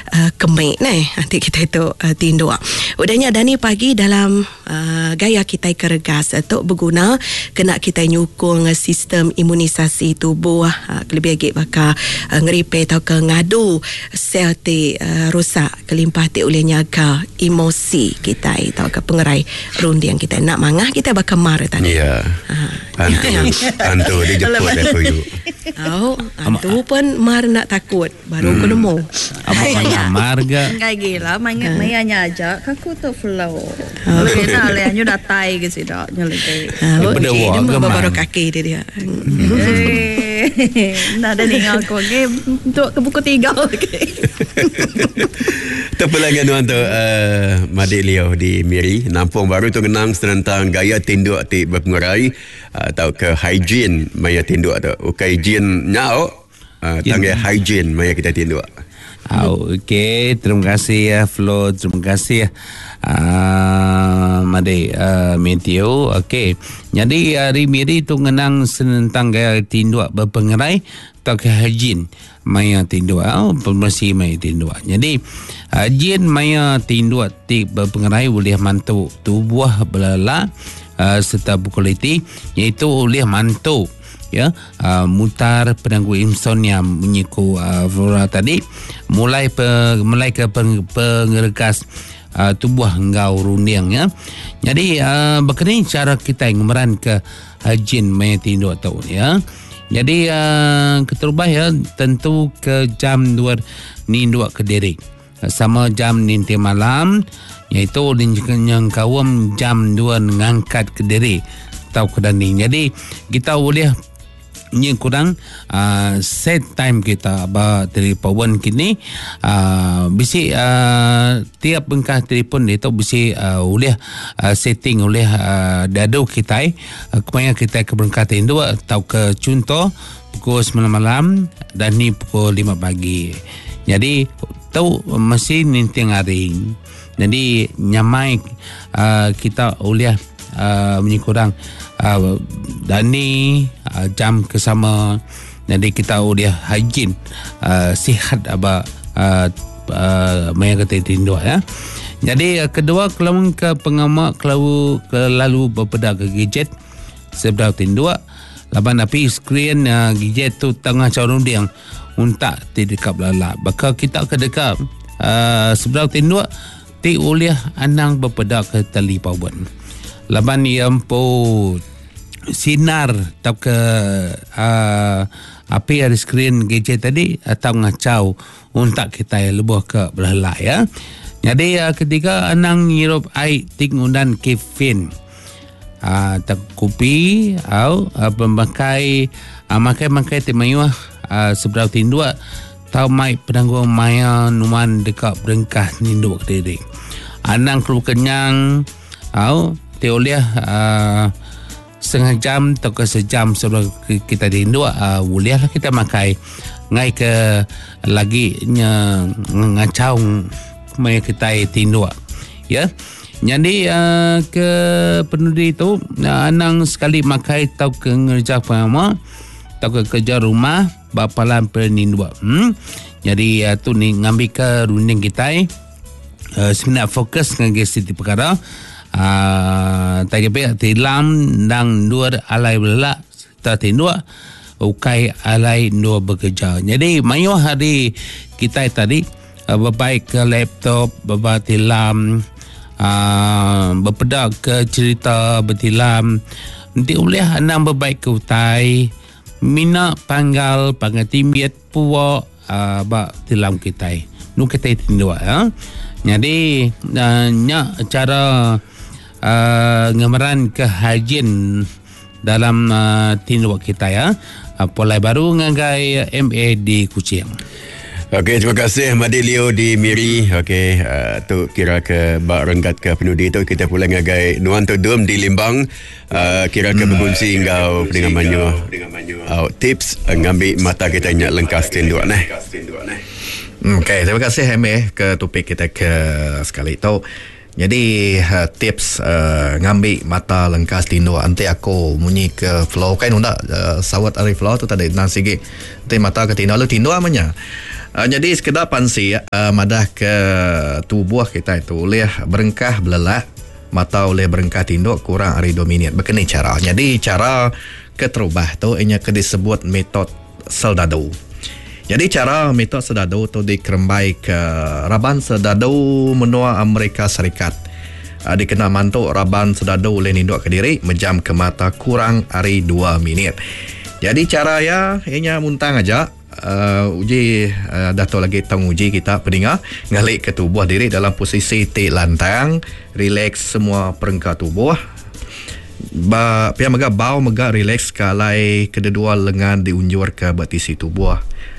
kemik nanti kita itu tinduk. Udahnya Dani pagi dalam gaya kita keregas untuk berguna kena kita nyukung sistem imunisasi tubuh lebih lagi bakal ngeripe atau ke ngadu sel ti rosak kelimpah ti oleh nyaga emosi kita atau ke pengerai rundi yang kita nak mangah kita bakal marah tadi. Ya. Antu dia jemput aku you. Antu pun mar nak takut baru aku nemu. Apa marga? Enggak gila, mainnya aja aku tuh flow. Kena lehnya dah tai ke sini dah nyelek. Dia baru kaki dia. Nah, ada nih aku untuk ke buku 3. Terpulangan untuk Madik Leo di Miri. Nampung baru tu kenang tentang gaya tinduk ti berpengarai atau ke hygiene maya tinduk tu. Ukai hygiene nyau tangga hygiene maya kita tinduk. Okey, terima kasih ya Flo, terima kasih ya Madik Meteo. Okey, jadi hari Miri tu ngenang tentang gaya tinduk berpengarai atau ke hygiene maya tinduk pembersih maya tinduk. Jadi hygiene maya tinduk ti berpengarai boleh mantu tubuh belala serta berkualiti iaitu oleh mantu ya mutar penangguh insomnia menyiku flora tadi mulai ke pengeregas tubuh engkau runding ya. Jadi begini cara kita ngemeran ke hygiene maya tinduk tu ya. Jadi keterubah ya tentu ke jam 2 ni 2 ke diri sama jam ninti malam iaitu yang kawam jam 2 ngangkat ke diri atau ke danding. Jadi kita boleh ni kurang set time kita dari pawan kini bisi tiap bengkah telefon itu bisi boleh setting oleh dadu kita kemana kita ke bengkah itu atau ke contoh pukul 9 malam dan ni pukul 5 pagi. Jadi tahu masih ninti ngaring. Jadi nyamai kita oleh kurang dan ni jam kesama. Jadi kita udah hygiene sihat apa maya kata tinduk ya. Jadi kedua kalau ke pengamak kalau lalu berpeda ke gadget sebelah tinduk laban api skrin gadget tu tengah corong dia untuk tidak lala. Bakal kita ke dekat sebelah tinduk ti oleh anang berpeda ke tali pawon. Laban yang po sinar atau ke api ada skrin gadget tadi atau ngacau untuk kita lebih ke berhala ya. Jadi ketika anang ngirup air ting undan kafein tak kopi atau pemakai makai timayuh sebelah tinduk tau mai penangguh maya numan dekat berengkah ninduk diri. Anang perlu kenyang atau teolia setengah jam atau ke sejam sebelum kita tinduk bolehlah kita makai ngai ke lagi ngacau maya kita tinduk ya. Jadi ke penduduk itu anang sekali makai tau ke ngerja pama tau ke kerja rumah bapalan peninduk. Jadi tu ni ngambil ke runding kita sebenarnya fokus dengan gesti perkara tak kira tilam dan dua alai belak tak tinduk ukai alai dua bekerja. Jadi mayu hari kita tadi berbaik ke laptop berbaik tilam berpedak ke cerita bertilam nanti boleh anang berbaik ke utai mina panggal timbit puak bak tilam kita nu kita tinduk ya. Jadi nyak cara ngemeran ke hygiene dalam tinduk kita ya. Polai baru ngagai MA di Kuching. Okey, terima kasih Madik Leo di Miri. Okey, tu kira ke bak renggat ke penudi tu kita pula ngagai Nuan Tu Dum di Limbang. Kira ke berkongsi engkau dengan manyu tips ngambil mata kita nyak lengkas tinduk neh. Okey, terima kasih MA ke topik kita ke sekali tu. Jadi tips ngambil mata lengkas tinduk nanti aku munyi ke flow kan undak sawat ari flow tu tadi nang sikit nanti mata ke tinduk lu tinduk amanya Jadi sekedar pansi madah ke tubuh kita itu oleh berengkah belelak mata oleh berengkah tinduk kurang hari 2 minit. Begini cara. Jadi cara keterubah tu ianya disebut metod Soldado. Jadi cara metod Soldado tu dikerembai ke Raban Soldado menua Amerika Serikat. Dikenal mantuk Raban Soldado oleh ninduk ke diri menjam ke mata kurang hari 2 minit. Jadi cara ya ianya muntang aja. Uji Dato lagi tang uji kita pendengar ngalik ke tubuh diri dalam posisi tik lantang, relax semua perengkah tubuh. Pihak mega bau mega relax kalai kedua lengan diunjur ke batisi tubuh.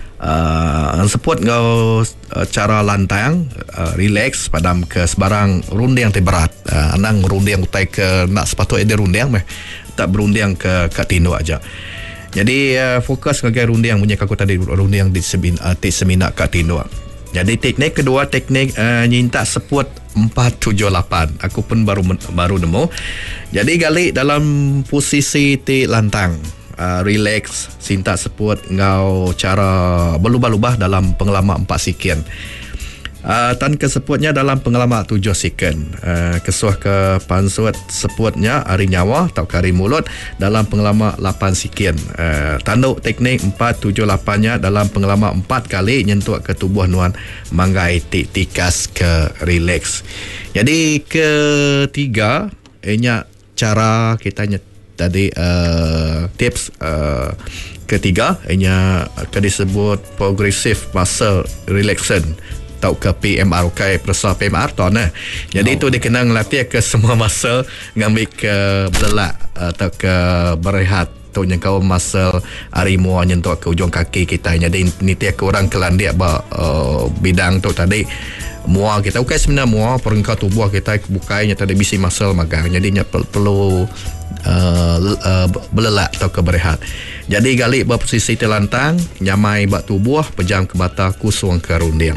Support ngau cara lantang, relax padam ke sebarang runding yang berat. Anang runding utai ke nak sepatut ada runding meh. Tak berunding ke tindu aja. Jadi fokus ke runding punya kaku tadi runding di seminak kat tindu. Jadi teknik kedua teknik nyintak support 478. Aku pun baru nemu. Jadi gali dalam posisi tik lantang. Relax, sintak support ngau cara berlubah-lubah dalam pengelama 4 second. Tan ke supportnya dalam pengelama 7 second. Kesuah ke pansut supportnya hari nyawa atau kari mulut dalam pengelama 8 second. Tanduk teknik 478-nya dalam pengelama 4 kali nyentuh ke tubuh nuan manggai tikas ke relax. Jadi ketiga ianya cara kita tadi tips ketiga ianya disebut progressive muscle relaxation atau ke PMR persoal PMR tu nah. Jadi itu dikenang latih ke semua muscle ngambil ke belak atau ke berehat tu yang kau muscle arimu nyentuh ke ujung kaki kita. Jadi ni tiap orang kelandia bidang tu tadi mua kita sebenarnya mua perengkau tubuh kita bukainya tadi bisi muscle magang. Jadi perlu belelak atau ke berehat. Jadi gali berposisi telantang nyamai bak tubuh pejam ke mata kusung ke runding.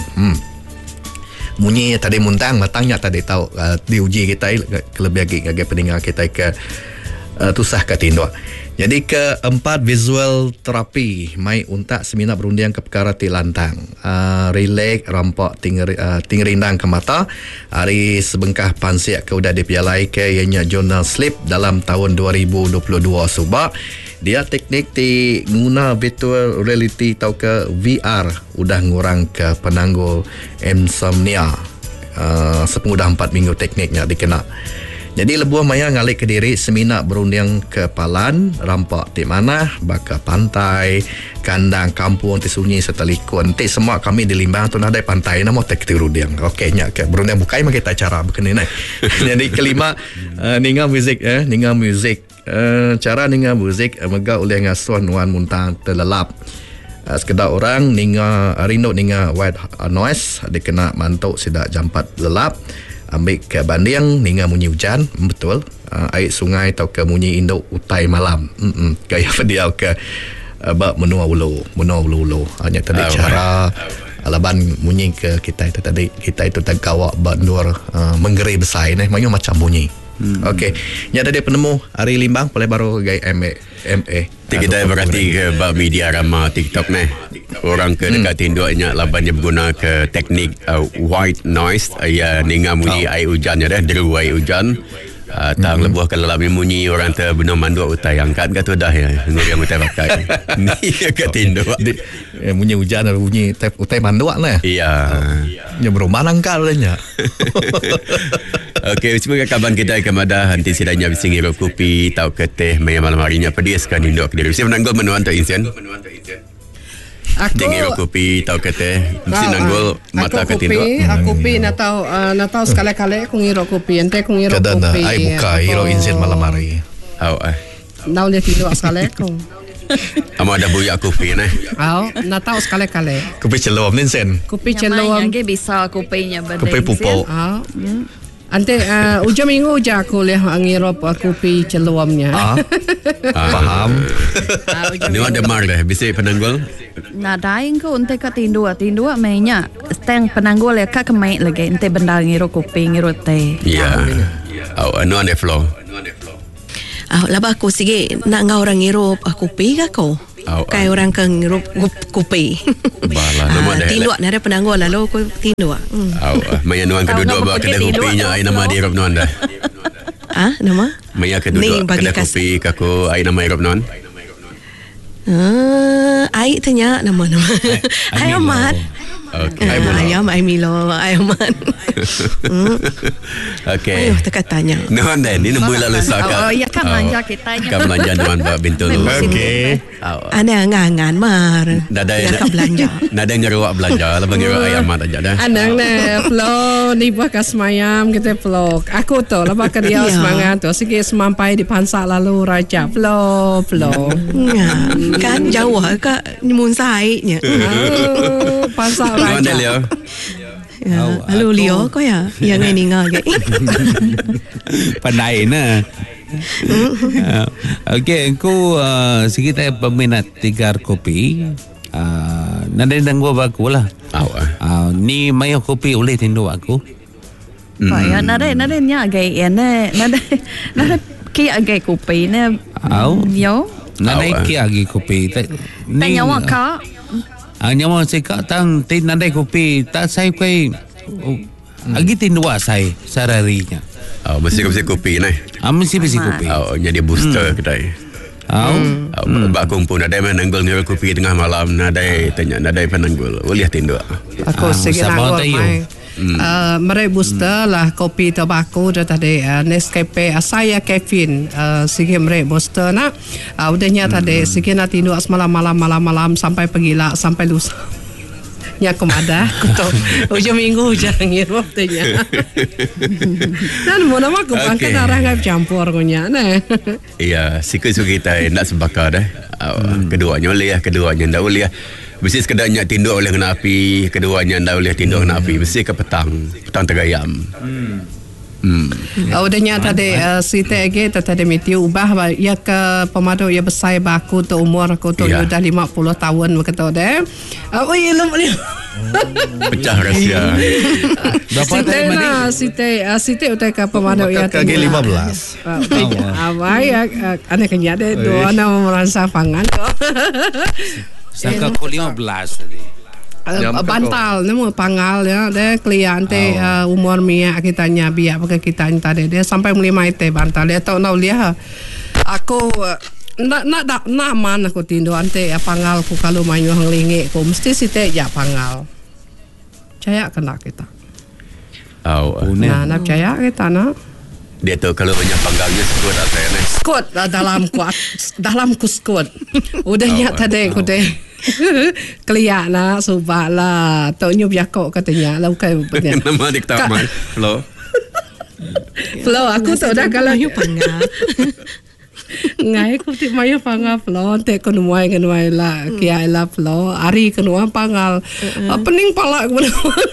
Munyi tadi muntang matangnya tadi tahu diuji kita lebih lagi pendengar kita ke tusah ke tindu. Jadi keempat visual terapi mai untak seminar berunding ke perkara tilantang. Relax rampak tingrindang ke mata. Hari sebengkah pansiak ke udah dipialai ke ianya journal sleep dalam tahun 2022 subak. Dia teknik di guna virtual reality atau ke VR udah ngurang ke penangguh insomnia. Sepemudah 4 minggu tekniknya dikena. Jadi lebuh maya ngalik ke diri seminar berunding ke Palan, rampak di mana, baka pantai, kandang kampung ti sunyi serta likun. Ti semua kami di Limbang tu nadai pantai nama tek ti runding. Okey nya ke berunding bukai mah kita cara begini nah. Jadi kelima ninga muzik cara ninga muzik mega oleh ngasuh nuan muntang terlelap. Sekedar orang ninga rindu ninga white noise dikena mantuk sidak jampat lelap. Ambil ke banding ninga munyi hujan betul air sungai atau ke munyi induk utai malam gaya dia ke bak menua ulu hanya tadi cara alaban munyi ke kita itu tadi kita itu tagawak bandur menggeri besar ni macam bunyi. Okey, nya tadi penemu hari Limbang boleh baru gaya MA. Kita berarti ke bab media ramah TikTok ni. Orang ke dekat tinduknya labannya berguna ke teknik white noise ya ninga munyi air hujan ya dah deru air hujan. Tang lebuh kalau lami munyi orang tu benar manduk utai angkat kata dah ya ngeri yang utai pakai. Ni ke tinduk. Munyi hujan atau bunyi utai manduk lah. Iya. Nya berumah langkal nya. Okey, semoga kaban kita kemada hanti sidanya bising hirup kopi tau ke teh malam harinya pediskan induk diri. Mesti menanggul menuan tu insen. Aku hirup kopi tau ke teh mesti nanggul mata ke tinduk. Aku pi nak tahu sekali-kali aku ngirup kopi, ente aku ngirup kopi. Kadang ai buka hirup insen malam hari. Nau dia tidur sekali aku. Amo ada buyak kopi nah. Nak tahu sekali-kali. Kopi celom ni sen. Kopi celom. Yang bisa kopinya benda. Kopi pupuk. Ante ujung minggu je aku lihat ngirup kopi celuamnya. Faham. Ni ada mar dah bisa penanggul. Nah daing ko unte ka tindua mainnya steng penanggul ya ka kemai lagi ente benda ngirup kopi ngirup teh. Ya. Anu on the floor. Laba aku sige nak ngau orang ngirup kopi ke kau? Kai orang kang rup kopi. Balah nama dah. Tinduak nada penanggul lalu ko tinduak. Maya nuan kedua ba kedai kopinya ai nama dia Rob nuan dah. Nama? Maya kedua kedai kopi kako ai nama Rob nuan. Ai tanya nama-nama. Ai Ahmad. Okey. Ayam ai Milo, ai Ahmad. Okey. Ayuh tekat tanya. Nuan dah ni nombor lalu saka. Ya kan belanja kita. Kan belanja nuan ba bintul. Okey. Ana ngangan mar. Nada belanja. Nada ngeruak belanja, lebih ngeruak ayam mat aja dah. Anang ne flow ni buah kasmayam kita flow. Aku tu lepas kerja semangat tu sikit semampai di Pansak lalu raja flow. Kan jauh ke mun saiknya. Pansak Nuan dah Leo. Lalu Leo kau ya yang ini ngage. Pandai na. Okey, aku sekitar peminat tigar kopi. Nada dan gua baku lah. Ni mayo kopi oleh tindu aku. Ya, nada nya agak nada ki agak kopi ne. Yo. Nada ki agak kopi. Tanya awak kak. Nyawa saya kat tang tin nada kopi tak saya kai. Agi tindu saya sararinya. Mesti kopi ni. Mesti kopi. Jadi booster kedai. Bak kumpul nadai menanggul ngira kopi tengah malam nadai tanya nadai penanggul. Boleh tindu. Aku sikit nak mereka booster lah kopi tobacco dah tadi Nescafe saya kafein sikit mereka booster nak udahnya tadi sikit nak tindu semalam malam sampai pergilah sampai lusa nya kemada kuto hujung minggu jangan ngirup tanya dan mau nama aku bangkit darah nggak campur kunya nah iya sikit kita nak sebakar dah keduanya boleh keduanya tak boleh mesti sekedarnya tinduk oleh kena api keduanya tak boleh tinduk kena api mesti ke petang tergayam udahnya tadi si TG tadi miti ubah ya ke pemadu ya besar baku tu umur aku tu udah 50 tahun begitu deh. Oh iya pecah rahsia. Berapa tahun tadi? Si udah ke pemadu ya ke 15. Apa ya aneh kenya deh dua nama merasa pangan. Sangka ko 15 tadi. Bantal nemu pangal ya deh klien teh umur minyak kita biak pakai kita tadi dia sampai melimai teh bantal dia tahu nak lihat aku nak man aku tindu ante pangal ku kalau mayu hang lingi ku mesti si teh ya pangal percaya kena kita nak percaya kita nak dia tahu kalau banyak panggalnya skut asalnya skut dalam ku skut udahnya tadi ku deh keliak lah subak lah tak nyup yakok katanya lah bukan nama dia tak mal flow aku tak dah kalau you panggil ngai aku tik mayu pangal flow tek kenuai lah kia lah flow ari kenuai pangal pening pala aku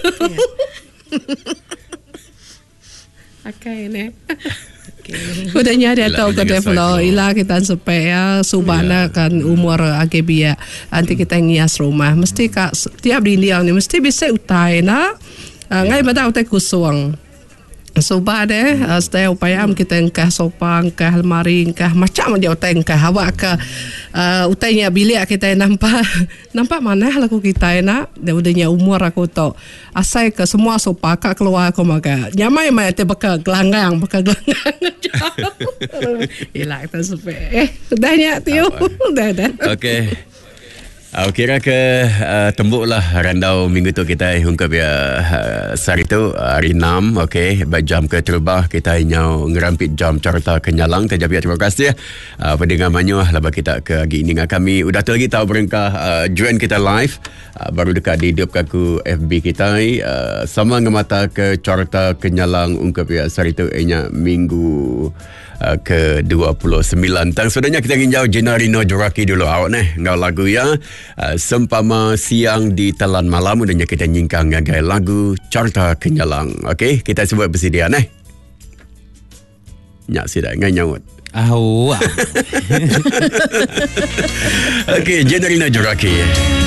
okay ni udahnya dia tahu ke flow ilah kita supaya subana kan umur agak biak nanti kita ngias rumah mesti kak tiap dinding ni mesti bisa utai nak ngai pada utai kusung soba deh setiap upaya kita engkah sopa engkah almari engkah macam dia utai engkah awak ke utainya bilik kita nampak mana laku kita nak dia udahnya umur aku tu asai ke semua sopa kak keluar aku maka nyamai mai te bakal gelanggang ilah kita supaya udahnya tiu dah okey. Kira ke tembuk lah randau minggu tu kita ungkap ya sehari tu hari 6 okey jam ke terbah kita nyau ngerampit jam carta kenyalang terjadi terima kasih pendengar manyu lah kita ke hari ini dengan kami udah tu lagi tahu berengkah join kita live baru dekat di hidup kaku FB kita sama ngemata ke carta kenyalang ungkap ya sehari tu minggu ke-29. Tang sebenarnya kita nginjau Jenarino Joraki dulu awak ngau lagu ya sempama siang di telan malam udahnya kita nyingkang ngagai lagu Carta Kenyalang. Okey, kita sebut bersedia nyak sidak ngai nyaut. Okey, Jenarino Joraki.